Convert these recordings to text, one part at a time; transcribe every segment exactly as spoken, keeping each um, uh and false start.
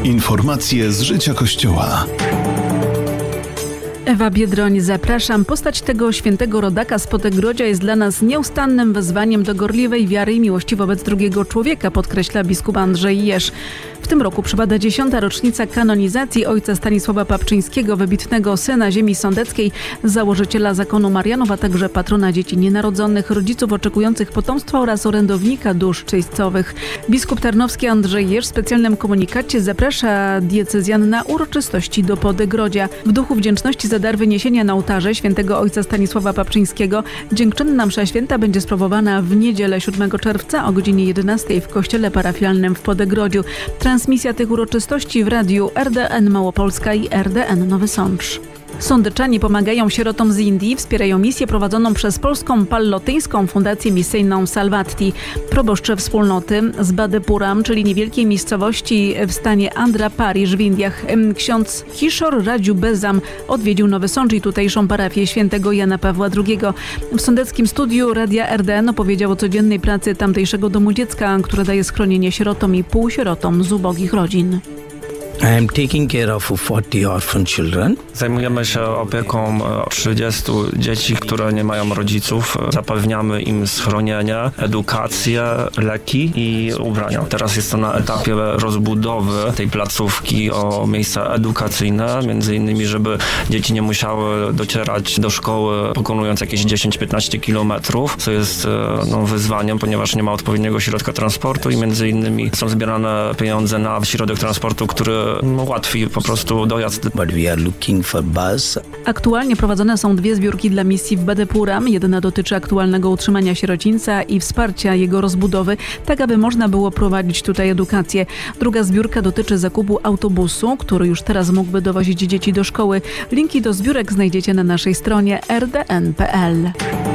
Informacje z życia Kościoła. Ewa Biedroń, zapraszam. Postać tego świętego rodaka z Podegrodzia jest dla nas nieustannym wezwaniem do gorliwej wiary i miłości wobec drugiego człowieka, podkreśla biskup Andrzej Jeż. W tym roku przypada dziesiąta rocznica kanonizacji ojca Stanisława Papczyńskiego, wybitnego syna ziemi sądeckiej, założyciela zakonu Marianów, a także patrona dzieci nienarodzonych, rodziców oczekujących potomstwa oraz orędownika dusz czyśćcowych. Biskup tarnowski Andrzej Jeż w specjalnym komunikacie zaprasza diecezjan na uroczystości do Podegrodzia. W duchu wdzięczności za dar wyniesienia na ołtarze świętego ojca Stanisława Papczyńskiego dziękczynna msza święta będzie sprawowana w niedzielę siódmego czerwca o godzinie jedenastej w kościele parafialnym w Podegrodziu. Transmisja tych uroczystości w radiu R D N Małopolska i R D N Nowy Sącz. Sądeczanie pomagają sierotom z Indii, wspierają misję prowadzoną przez polską pallotyńską fundację misyjną Salvati. Proboszcz wspólnoty z Badepuram, czyli niewielkiej miejscowości w stanie Andhra Pradesh w Indiach, ksiądz Kishore Raju Bezam odwiedził Nowy Sącz i tutejszą parafię świętego Jana Pawła drugiego. W sądeckim studiu radia R D N opowiedział o codziennej pracy tamtejszego domu dziecka, które daje schronienie sierotom i półsierotom z ubogich rodzin. I am taking care of forty orphan children. Zajmujemy się opieką trzydziestu dzieci, które nie mają rodziców. Zapewniamy im schronienie, edukację, leki i ubrania. Teraz jest to na etapie rozbudowy tej placówki o miejsca edukacyjne, między innymi, żeby dzieci nie musiały docierać do szkoły pokonując jakieś dziesięć do piętnastu kilometrów, co jest no, wyzwaniem, ponieważ nie ma odpowiedniego środka transportu i między innymi są zbierane pieniądze na środek transportu, który no, łatwiej po prostu dojazd. But we are looking for bus. Aktualnie prowadzone są dwie zbiórki dla misji w Badepuram. Jedna dotyczy aktualnego utrzymania sierocińca i wsparcia jego rozbudowy, tak aby można było prowadzić tutaj edukację. Druga zbiórka dotyczy zakupu autobusu, który już teraz mógłby dowozić dzieci do szkoły. Linki do zbiórek znajdziecie na naszej stronie r d n kropka p l.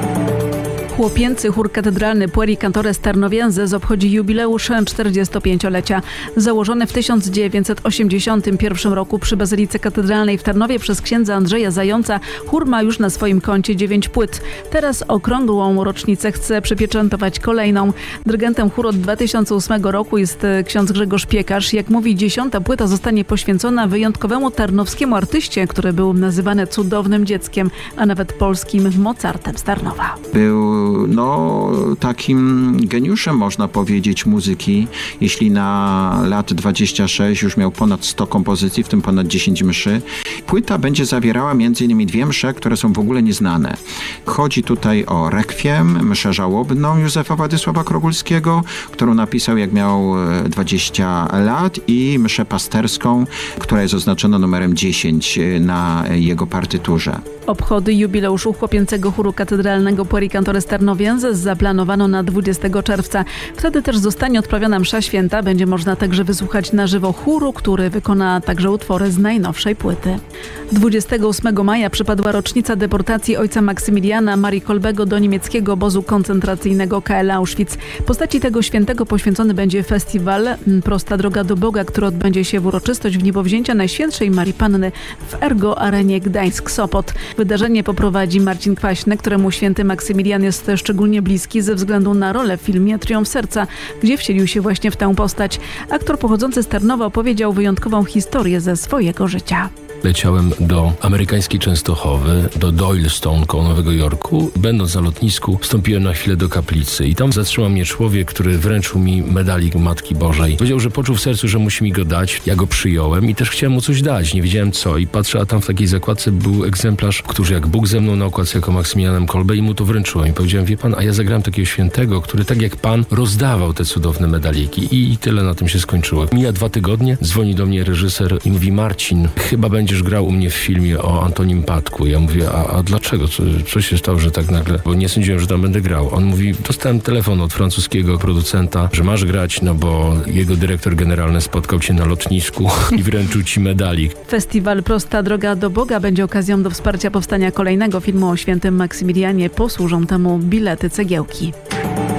Chłopięcy chór katedralny Pueri Cantores Tarnovienses obchodzi jubileusz czterdziestopięciolecia. Założony w tysiąc dziewięćset osiemdziesiątym pierwszym roku przy Bazylice Katedralnej w Tarnowie przez księdza Andrzeja Zająca, chór ma już na swoim koncie dziewięć płyt. Teraz okrągłą rocznicę chce przypieczętować kolejną. Dyrygentem chóru od dwa tysiące ósmego roku jest ksiądz Grzegorz Piekarz. Jak mówi, dziesiąta płyta zostanie poświęcona wyjątkowemu tarnowskiemu artyście, który był nazywany cudownym dzieckiem, a nawet polskim Mozartem z Tarnowa. Był no takim geniuszem, można powiedzieć, muzyki. Jeśli na lat dwadzieścia sześć już miał ponad sto kompozycji, w tym ponad dziesięć mszy. Płyta będzie zawierała między innymi dwie msze, które są w ogóle nieznane. Chodzi tutaj o Rekwiem, mszę żałobną Józefa Władysława Krogulskiego, którą napisał jak miał dwadzieścia lat, i mszę pasterską, która jest oznaczona numerem dziesięć na jego partyturze. Obchody jubileuszu chłopięcego chóru katedralnego Pueri Cantores Tarnovienses zaplanowano na dwudziestego czerwca. Wtedy też zostanie odprawiona msza święta. Będzie można także wysłuchać na żywo chóru, który wykona także utwory z najnowszej płyty. dwudziestego ósmego maja przypadła rocznica deportacji ojca Maksymiliana Marii Kolbego do niemieckiego obozu koncentracyjnego K L Auschwitz. Postaci tego świętego poświęcony będzie festiwal Prosta droga do Boga, który odbędzie się w uroczystość wniebowzięcia Najświętszej Marii Panny w Ergo Arenie Gdańsk-Sopot. Wydarzenie poprowadzi Marcin Kwaśny, któremu święty Maksymilian jest szczególnie bliski ze względu na rolę w filmie Triumf Serca, gdzie wcielił się właśnie w tę postać. Aktor pochodzący z Tarnowa opowiedział wyjątkową historię ze swojego życia. Leciałem do amerykańskiej Częstochowy, do Doylestown koło Nowego Jorku. Będąc na lotnisku, wstąpiłem na chwilę do kaplicy i tam zatrzymał mnie człowiek, który wręczył mi medalik Matki Bożej. Powiedział, że poczuł w sercu, że musi mi go dać. Ja go przyjąłem i też chciałem mu coś dać. Nie wiedziałem co i patrzę, a tam w takiej zakładce był egzemplarz, który jak Bóg ze mną na okładce jako Maksymilianem Kolbe, i mu to wręczyłem. I powiedziałem, wie pan, a ja zagrałem takiego świętego, który tak jak pan rozdawał te cudowne medaliki. I, i tyle na tym się skończyło. Mija dwa tygodnie, dzwoni do mnie reżyser i mówi, Marcin, chyba będziesz grał u mnie w filmie o Antonim Patku. Ja mówię, a, a dlaczego? Co, co się stało, że tak nagle? Bo nie sądziłem, że tam będę grał. On mówi, dostałem telefon od francuskiego producenta, że masz grać, no bo jego dyrektor generalny spotkał cię na lotnisku i wręczył ci medalik. Festiwal Prosta droga do Boga będzie okazją do wsparcia powstania kolejnego filmu o świętym Maksymilianie. Posłużą temu bilety cegiełki.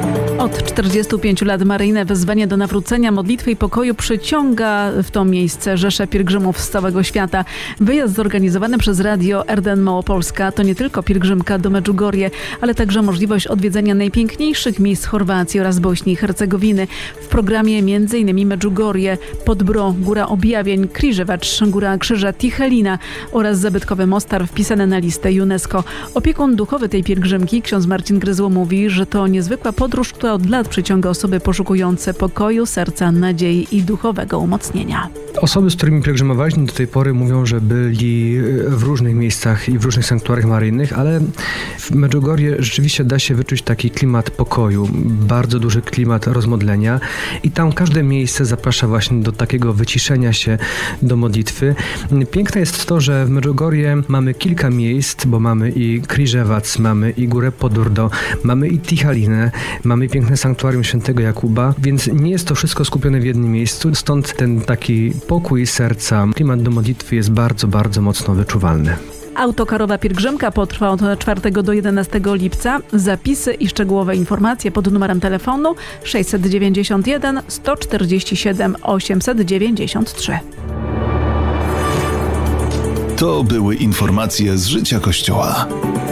Od czterdziestu pięciu lat maryjne wezwanie do nawrócenia, modlitwy i pokoju przyciąga w to miejsce rzesze pielgrzymów z całego świata. Wyjazd zorganizowany przez Radio R D N Małopolska to nie tylko pielgrzymka do Medjugorje, ale także możliwość odwiedzenia najpiękniejszych miejsc Chorwacji oraz Bośni i Hercegowiny. W programie między innymi Medjugorje, Podbro, Góra Objawień, Kriżewacz, Góra Krzyża Tichelina oraz zabytkowy Mostar wpisane na listę UNESCO. Opiekun duchowy tej pielgrzymki, ksiądz Marcin Gryzło, mówi, że to niezwykła podróż, która od lat przyciąga osoby poszukujące pokoju, serca, nadziei i duchowego umocnienia. Osoby, z którymi pielgrzymowaliśmy do tej pory, mówią, że byli w różnych miejscach i w różnych sanktuariach maryjnych, ale w Medjugorje rzeczywiście da się wyczuć taki klimat pokoju, bardzo duży klimat rozmodlenia i tam każde miejsce zaprasza właśnie do takiego wyciszenia się, do modlitwy. Piękne jest to, że w Medjugorje mamy kilka miejsc, bo mamy i Kriżewac, mamy i Górę Podurdo, mamy i Tichalinę, mamy piękne sanktuarium Świętego Jakuba, więc nie jest to wszystko skupione w jednym miejscu, stąd ten taki pokój serca, klimat do modlitwy jest bardzo, bardzo mocno wyczuwalny. Autokarowa pielgrzymka potrwa od czwartego do jedenastego lipca. Zapisy i szczegółowe informacje pod numerem telefonu sześćset dziewięćdziesiąt jeden sto czterdzieści siedem osiemset dziewięćdziesiąt trzy. To były informacje z życia Kościoła.